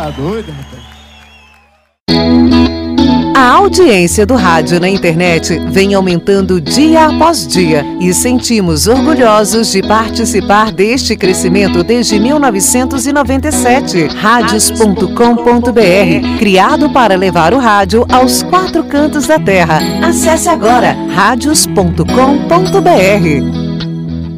Tá doido, rapaz. A audiência do rádio na internet vem aumentando dia após dia e sentimos orgulhosos de participar deste crescimento desde 1997. Radios.com.br, criado para levar o rádio aos 4 cantos da terra. Acesse agora radios.com.br.